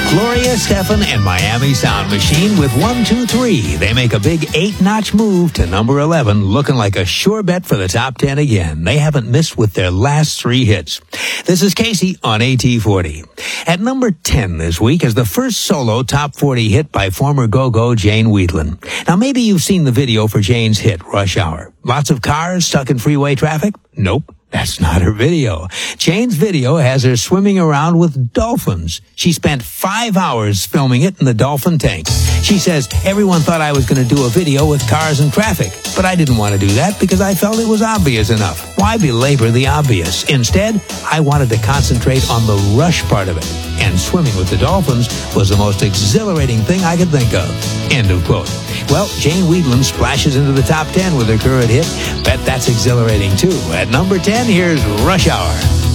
Gloria Estefan and Miami Sound Machine with 1, 2, 3. They make a big 8-notch move to number 11, looking like a sure bet for the top 10 again. They haven't missed with their last 3 hits. This is Casey on AT40. At number 10 this week is the first solo top 40 hit by former go-go Jane Wiedlin. Now maybe you've seen the video for Jane's hit, Rush Hour. Lots of cars stuck in freeway traffic? Nope. That's not her video. Jane's video has her swimming around with dolphins. She spent 5 hours filming it in the dolphin tank. She says, everyone thought I was going to do a video with cars and traffic, but I didn't want to do that because I felt it was obvious enough. Why belabor the obvious? Instead, I wanted to concentrate on the rush part of it. And swimming with the dolphins was the most exhilarating thing I could think of. End of quote. Well, Jane Wiedlin splashes into the top 10 with her current hit. Bet that's exhilarating too. At number 10, here's Rush Hour.